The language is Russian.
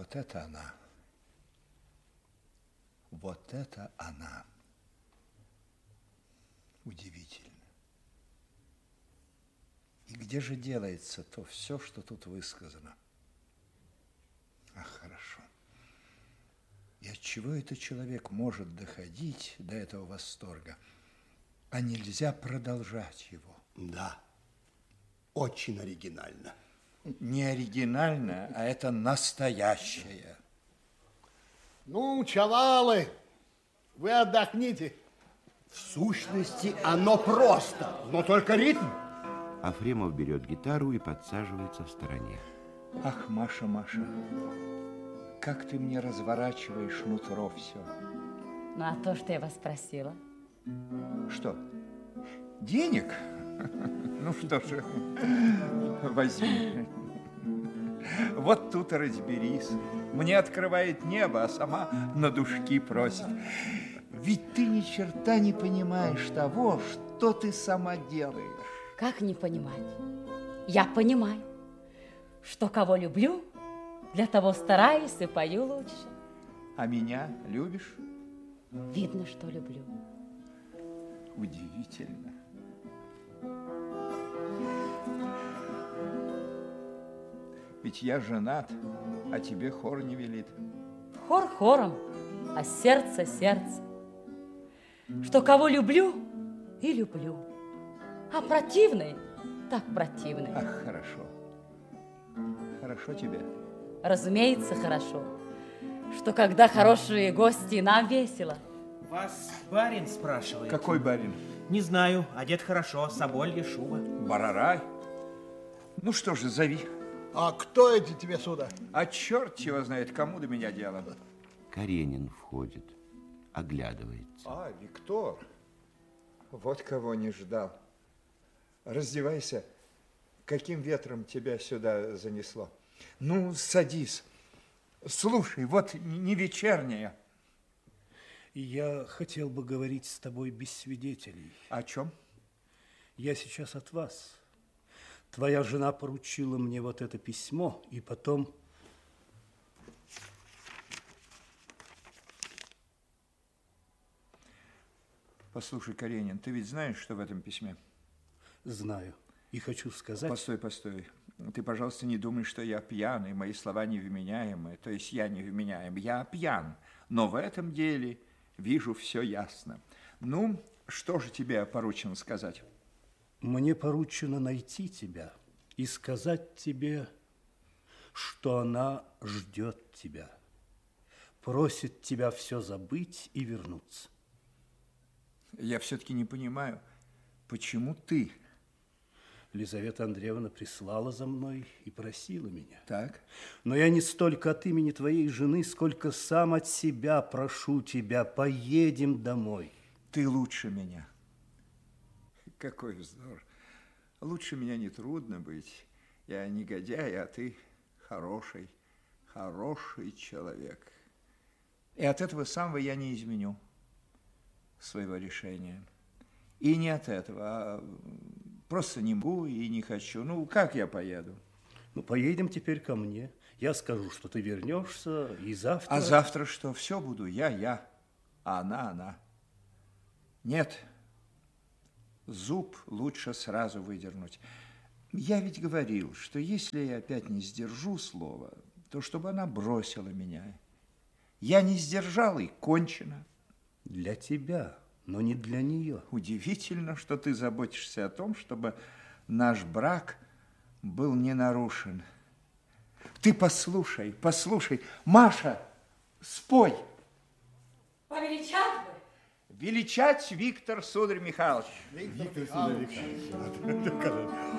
Вот это она. Вот это она. Удивительно. И где же делается то все, что тут высказано? Ах, хорошо. И отчего этот человек может доходить до этого восторга, а нельзя продолжать его? Да, очень оригинально. Не оригинально, а это настоящее. Ну, чавалы, вы отдохните. В сущности, оно просто, но только ритм. Афремов берет гитару и подсаживается в стороне. Ах, Маша, Маша, как ты мне разворачиваешь нутро все. Ну, а то, что я вас просила? Что, денег? Ну что же, возьми. Вот тут и разберись. Мне открывает небо, а сама на душки просит. Ведь ты ни черта не понимаешь того, что ты сама делаешь. Как не понимать? Я понимаю, что кого люблю, для того стараюсь и пою лучше. А меня любишь? Видно, что люблю. Удивительно. Ведь я женат, а тебе хор не велит. Хор хором, а сердце сердце. Что кого люблю и люблю, а противный так противный. Ах, хорошо. Хорошо тебе? Разумеется, хорошо. Что когда хорошие гости, нам весело. Вас барин спрашивает. Какой барин? Не знаю, одет хорошо, соболья шуба. Барарай. Ну что же, зови. А кто эти тебе сюда? А черт его знает, кому до меня дело. Каренин входит, оглядывается. А, Виктор. Вот кого не ждал. Раздевайся. Каким ветром тебя сюда занесло? Ну, садись. Слушай, вот не вечерняя. Я хотел бы говорить с тобой без свидетелей. О чем? Я сейчас от вас. Твоя жена поручила мне вот это письмо, и потом... Послушай, Каренин, ты ведь знаешь, что в этом письме? Знаю. И хочу сказать... Постой, постой. Ты, пожалуйста, не думай, что я пьян, и мои слова невменяемые. То есть я невменяем. Я пьян. Но в этом деле вижу все ясно. Ну, что же тебе поручено сказать? Мне поручено найти тебя и сказать тебе, что она ждет тебя, просит тебя все забыть и вернуться. Я все-таки не понимаю, почему ты? Лизавета Андреевна прислала за мной и просила меня. Так. Но я не столько от имени твоей жены, сколько сам от себя прошу тебя, поедем домой. Ты лучше меня. Какой вздор. Лучше меня нетрудно быть. Я негодяй, а ты хороший, хороший человек. И от этого самого я не изменю своего решения. И не от этого, а просто не могу и не хочу. Ну, как я поеду? Ну, поедем теперь ко мне. Я скажу, что ты вернешься, и завтра... А завтра что? Все буду я, а она. Нет, зуб лучше сразу выдернуть. Я ведь говорил, что если я опять не сдержу слова, то чтобы она бросила меня. Я не сдержал, и кончено. Для тебя, но не для нее. Удивительно, что ты заботишься о том, чтобы наш брак был не нарушен. Ты послушай, Маша, спой. Повеличать бы. Величать Виктор Сударь Михайлович. Виктор Михайлович.